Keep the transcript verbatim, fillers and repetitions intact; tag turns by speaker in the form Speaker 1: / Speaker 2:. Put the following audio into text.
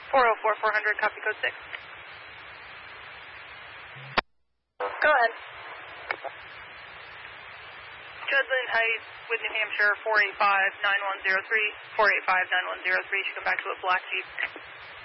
Speaker 1: four oh four, four hundred, copy code six.
Speaker 2: Go ahead.
Speaker 1: Judson Heights with New Hampshire, four eight five, nine one zero three, four eight five, nine one zero three. Should come back to a black Jeep.